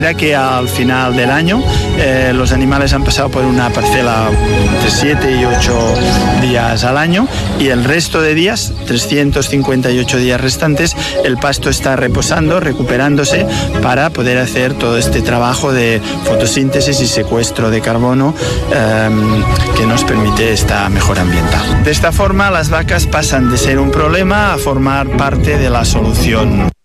Ya que al final del año los animales han pasado por una parcela entre 7 y 8 días al año y el resto de días, 358 días restantes, el pasto está reposando, recuperándose para poder hacer todo este trabajo de fotosíntesis y secuestro de carbono que nos permite esta mejora ambiental. De esta forma las vacas pasan de ser un problema a formar parte de la solución.